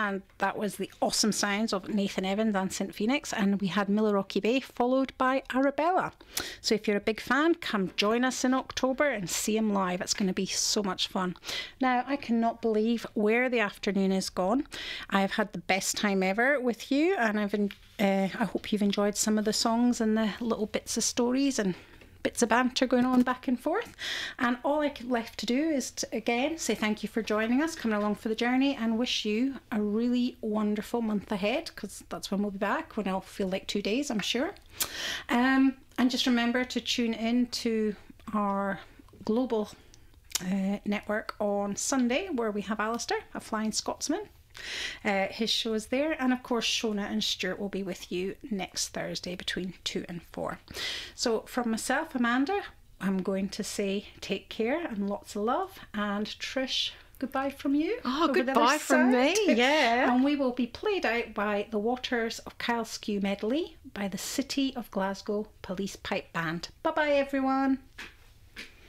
and that was the awesome sounds of Nathan Evans and St Phoenix, and we had Milwaukee Bay followed by Arabella. So if you're a big fan, come join us in October and see him live. It's going to be so much fun. Now, I cannot believe where the afternoon is gone. I've had the best time ever with you, and I hope you've enjoyed some of the songs and the little bits of stories and bits of banter going on back and forth. And all I left to do is to, again, say thank you for joining us, coming along for the journey, and wish you a really wonderful month ahead, because that's when we'll be back, when I'll feel like 2 days, I'm sure. And just remember to tune in to our global network on Sunday, where we have Alistair, a flying Scotsman. His show is there, and of course Shona and Stuart will be with you next Thursday between 2 and 4. So from myself, Amanda, I'm going to say take care and lots of love, and Trish, goodbye from you. Oh, goodbye from me. Yeah. And we will be played out by the Waters of Kylskew Medley by the City of Glasgow Police Pipe Band. Bye bye everyone.